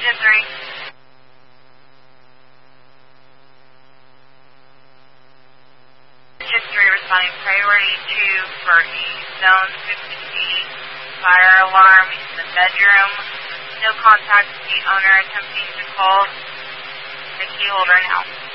Engine 3. Engine 3 responding priority 2 for a zone 50 fire alarm in the bedroom. No contact with the owner attempting to call the key holder now.